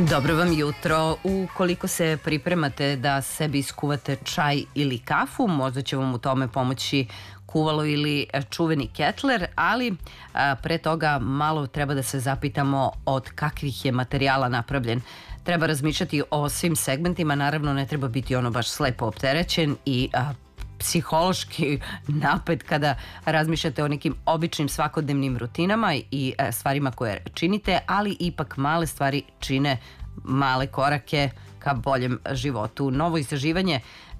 Dobro vam jutro. Ukoliko se pripremate da sebi iskuvate čaj ili kafu, možda će vam u tome pomoći kuvalo ili čuveni ketler, ali pre toga malo treba da se zapitamo od kakvih je materijala napravljen. Treba razmišljati o svim segmentima, naravno ne treba biti baš slepo opterećen i psihološki napet kada razmišljate o nekim običnim svakodnevnim rutinama i stvarima koje činite, ali ipak male stvari čine male korake ka boljem životu. Novo istraživanje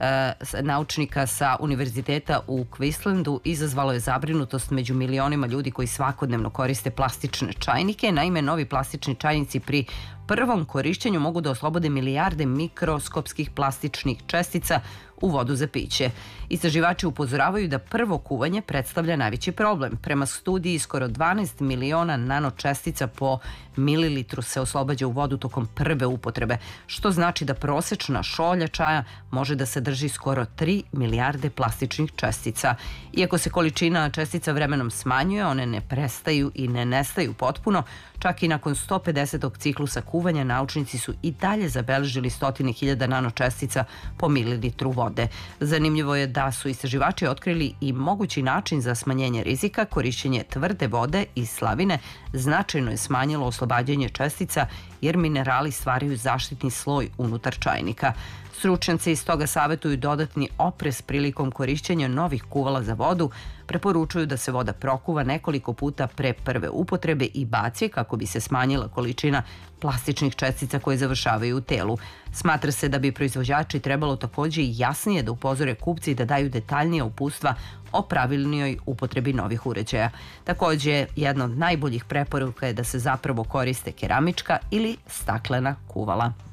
naučnika sa univerziteta u Queenslandu izazvalo je zabrinutost među milionima ljudi koji svakodnevno koriste plastične čajnike. Naime, novi plastični čajnici pri prvom korišćenju mogu da oslobode milijarde mikroskopskih plastičnih čestica u vodu za piće. Istraživači upozoravaju da prvo kuvanje predstavlja najveći problem. Prema studiji, skoro 12 miliona nanočestica po mililitru se oslobađa u vodu tokom prve upotrebe, što znači da prosečna šolja čaja može da sadrži skoro 3 milijarde plastičnih čestica. Iako se količina čestica vremenom smanjuje, one ne prestaju i ne nestaju potpuno. Čak i nakon 150. ciklusa kuvanja naučnici su i dalje zabeležili stotine hiljada nanočestica po mililitru vode. Zanimljivo je da su istraživači otkrili i mogući način za smanjenje rizika. Korišćenje tvrde vode i slavine značajno je smanjilo oslobađanje čestica jer minerali stvaraju zaštitni sloj unutar čajnika. Stručnjaci iz toga savetuju dodatni oprez prilikom korišćenja novih kuvala za vodu, preporučuju da se voda prokuva nekoliko puta pre prve upotrebe i baci kako bi se smanjila količina plastičnih čestica koje završavaju u telu. Smatra se da bi proizvođači trebalo takođe i jasnije da upozore kupci da daju detaljnije uputstva o pravilnijoj upotrebi novih uređaja. Takođe, jedna od najboljih preporuka je da se zapravo koriste keramička ili staklena kuvala.